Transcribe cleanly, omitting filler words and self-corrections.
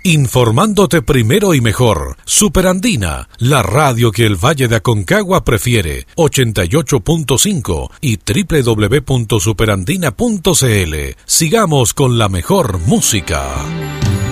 Informándote primero y mejor. Superandina, la radio que el Valle de Aconcagua prefiere. 88.5 y www.superandina.cl. Sigamos con la mejor música.